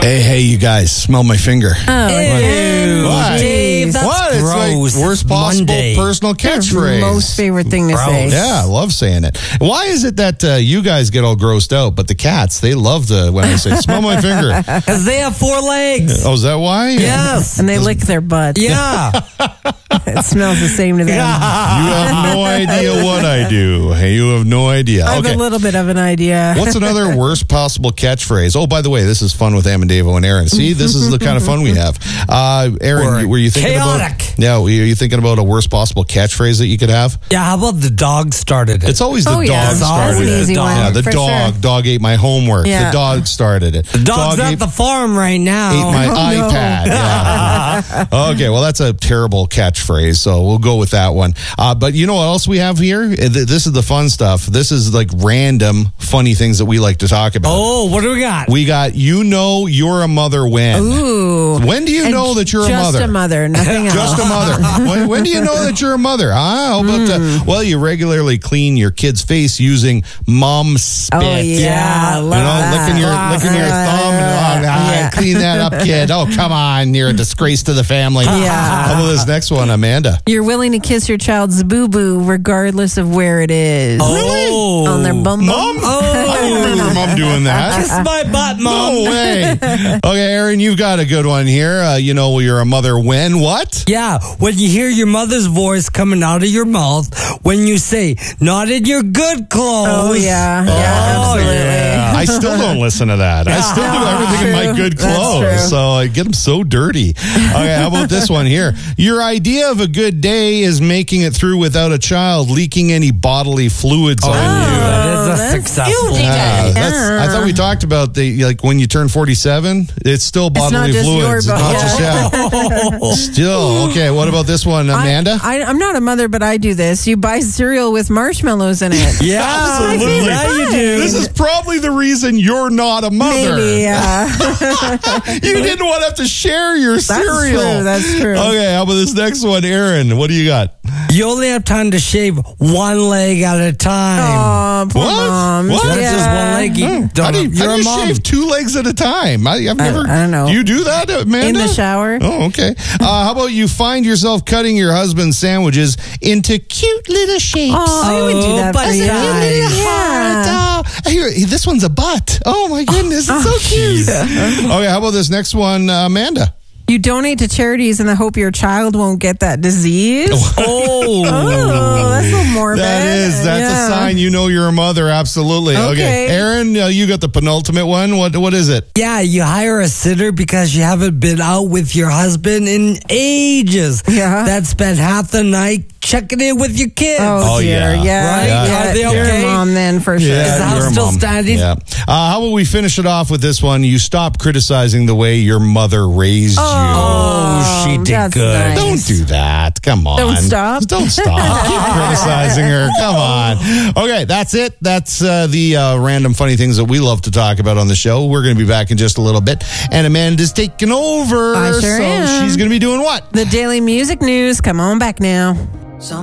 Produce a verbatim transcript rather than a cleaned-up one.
Hey, hey, you guys, smell my finger. Oh, Ew. What? Dave, that's What? gross. It's like worst possible Monday. personal catchphrase. most favorite thing to Gross. say. Yeah, I love saying it. Why is it that uh, you guys get all grossed out, but the cats, they love to, when I say, smell my finger. Because they have four legs. Oh, is that why? Yes. And they lick their butts. Yeah. It smells the same to them. You have no idea what I do. Hey, you have no idea. I have Okay. a little bit of an idea. What's another worst possible catchphrase? Oh, by the way, this is fun with Am and Davo and Aaron. See, this is the kind of fun we have. Uh, Aaron, Or were you thinking chaotic. about? Yeah, were you thinking about a worst possible catchphrase that you could have? Yeah, how about the dog started it? It's always the Oh, dog yeah. That's started an it. easy one, Yeah, the for dog. sure. Dog ate my homework. Yeah. The dog started it. the dog's dog at ate, the farm right now. ate my Oh, no. iPad. Yeah. Okay, well, that's a terrible catchphrase, so we'll go with that one. Uh, but you know what else we have here? Uh, th- This is the fun stuff. This is like random funny things that we like to talk about. Oh, what do we got? We got, you know you're a mother when. Ooh. When do you And know that you're a just mother? a mother, nothing else. Just a mother. when, when do you know that you're a mother? Ah, how about uh, well, you regularly clean your kid's face using mom spit. Oh, yeah. I You love know, that. licking your licking your Uh, thumb. And, oh, ah, yeah. Clean that up, kid. Oh, come on. You're a disgrace to the family. Yeah. How about this next one, Amanda? You're willing to kiss your child's boo-boo regardless of where it is. Oh. On their bum bum. Mom? I don't remember mom doing that. Kiss my butt, Mom. No way. Okay, Aaron, you've got a good one here. Uh, you know you're a mother when what? Yeah, when you hear your mother's voice coming out of your mouth when you say, not in your good clothes. Oh, yeah. Yeah, Oh, absolutely. yeah. I still don't listen to that. I still do everything in my True. good That's clothes. true. So I get them so dirty. Okay, how about this one here? Your idea of a good day is making it through without a child leaking any bodily fluids on you. That is a that's successful cute. day. Yeah, that's, I thought we talked about the like when you turn forty-seven, it's still not bodily just your fluids. It's bo- not yeah. just yeah. Still okay. What about this one, Amanda? I, I, I'm not a mother, but I do this. You buy cereal with marshmallows in it. Yeah, Absolutely. Yeah, you do. This is probably the reason you're not a mother. Maybe, yeah. You didn't want to have to share your That's cereal. true, that's true. Okay, how about this next one, Aaron? What do you got? You only have time to shave one leg at a time. Oh, poor What? mom. What? That's Yeah. just one leg. You How don't, do you, you're how do a you mom. shave two legs at a time? I, I've I- never. I don't know. Do you do that, Amanda? In the shower. Oh, okay. Uh, how about you find yourself cutting your husband's sandwiches into cute little shapes? Oh, I would do that Oh, for but you. guys. Yeah. Oh, here, this one's a butt. Oh my goodness, it's so cute. Okay, how about this next one, uh, Amanda? You donate to charities in the hope your child won't get that disease. Oh. Oh, that's a little morbid. That is, that's Yeah. a sign you know you're a mother. Absolutely. Okay, Okay. Aaron, uh, you got the penultimate one. What what is it? Yeah, you hire a sitter because you haven't been out with your husband in ages. Yeah. That spent half the night checking in with your kids. Oh, Oh, dear. yeah. Yeah. Right? Yeah. Are they You're okay? a mom then for sure. Is the house you're a still mom. standing? Yeah. Uh, how about we finish it off with this one? You stop criticizing the way your mother raised Oh, she did that's good. nice. you. Don't do that. Come on. Don't stop. Don't stop. Keep criticizing her. Come on. Okay, that's it. That's uh, the uh, random funny things that we love to talk about on the show. We're going to be back in just a little bit. And Amanda's taking over. I sure so am. she's going to be doing what? The Daily Music News. Come on back now.